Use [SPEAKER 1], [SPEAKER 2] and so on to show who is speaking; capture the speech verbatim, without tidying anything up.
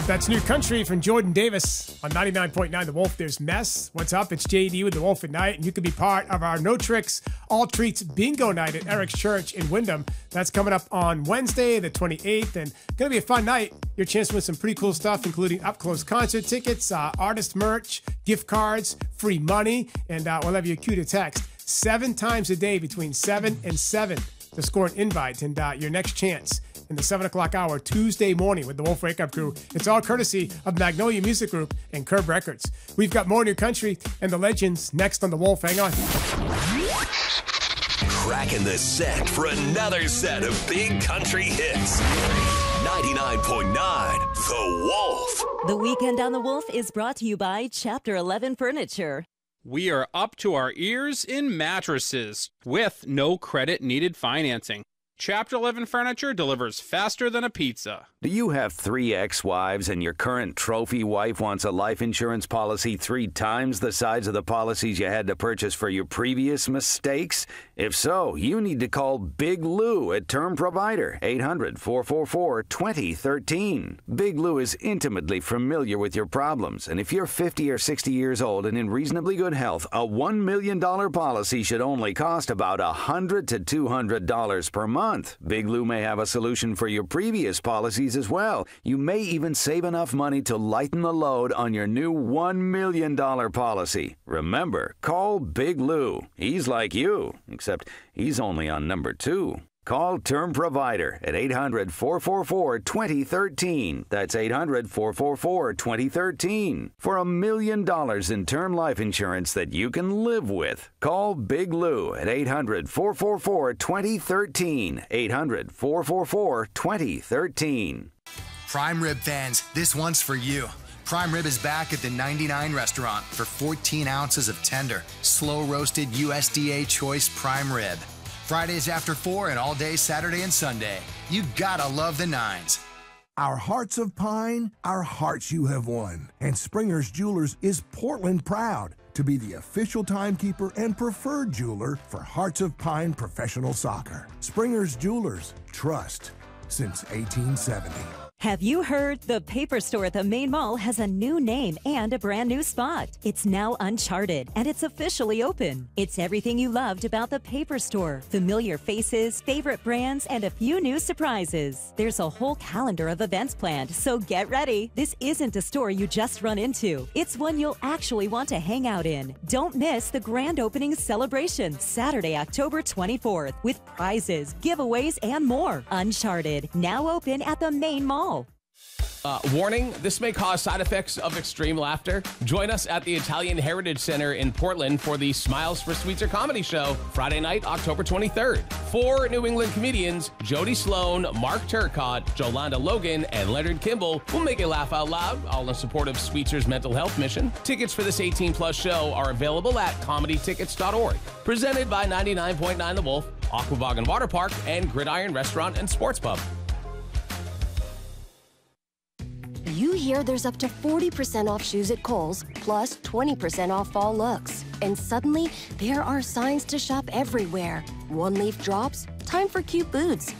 [SPEAKER 1] That's New Country from Jordan Davis on ninety-nine point nine The Wolf. There's Mess. What's up? It's J D with The Wolf at Night, and you can be part of our No Tricks, All Treats Bingo Night at Eric's Church in Wyndham. That's coming up on Wednesday, the twenty-eighth, and going to be a fun night. Your chance to win some pretty cool stuff, including up-close concert tickets, uh, artist merch, gift cards, free money, and uh, we'll have you cue to text seven times a day between seven and seven to score an invite, and uh, your next chance in the seven o'clock hour Tuesday morning with the Wolf Wake Up Crew. It's all courtesy of Magnolia Music Group and Curb Records. We've got more New Country and the Legends next on the Wolf. Hang on.
[SPEAKER 2] Cracking the set for another set of big country hits. ninety-nine point nine The Wolf.
[SPEAKER 3] The Weekend on the Wolf is brought to you by Chapter eleven Furniture.
[SPEAKER 4] We are up to our ears in mattresses with no credit needed financing. Chapter eleven Furniture delivers faster than a pizza.
[SPEAKER 5] Do you have three ex-wives and your current trophy wife wants a life insurance policy three times the size of the policies you had to purchase for your previous mistakes? If so, you need to call Big Lou at Term Provider, eight hundred, four four four, two zero one three. Big Lou is intimately familiar with your problems, and if you're fifty or sixty years old and in reasonably good health, a one million dollars policy should only cost about one hundred to two hundred dollars per month. Big Lou may have a solution for your previous policies as well. You may even save enough money to lighten the load on your new one million dollars policy. Remember, call Big Lou. He's like you, except he's only on number two. Call Term Provider at eight hundred, four four four, two zero one three. That's eight hundred, four four four, two zero one three. For a million dollars in term life insurance that you can live with. Call Big Lou at eight hundred, four four four, two zero one three. eight hundred, four four four, two zero one three.
[SPEAKER 6] Prime Rib fans, this one's for you. Prime Rib is back at the ninety-nine restaurant for fourteen ounces of tender, slow-roasted U S D A choice prime rib. Fridays after four and all day Saturday and Sunday. You gotta love the nines.
[SPEAKER 7] Our Hearts of Pine, our hearts you have won. And Springer's Jewelers is Portland proud to be the official timekeeper and preferred jeweler for Hearts of Pine professional soccer. Springer's Jewelers, trust since eighteen seventy.
[SPEAKER 3] Have you heard? The Paper Store at the Main Mall has a new name and a brand new spot. It's now Uncharted, and it's officially open. It's everything you loved about the Paper Store. Familiar faces, favorite brands, and a few new surprises. There's a whole calendar of events planned, so get ready. This isn't a store you just run into. It's one you'll actually want to hang out in. Don't miss the grand opening celebration, Saturday, October twenty-fourth, with prizes, giveaways, and more. Uncharted, now open at the Main Mall.
[SPEAKER 8] Uh, warning, this may cause side effects of extreme laughter. Join us at the Italian Heritage Center in Portland for the Smiles for Sweetser comedy show, Friday night, October twenty-third. Four New England comedians, Jody Sloan, Mark Turcott, Jolanda Logan, and Leonard Kimball, will make you laugh out loud, all in support of Sweetser's mental health mission. Tickets for this eighteen plus show are available at comedy tickets dot org. Presented by ninety-nine point nine The Wolf, Aquabog and Water Park, and Gridiron Restaurant and Sports Pub.
[SPEAKER 9] You hear there's up to forty percent off shoes at Kohl's, plus twenty percent off fall looks. And suddenly, there are signs to shop everywhere. One leaf drops, time for cute boots.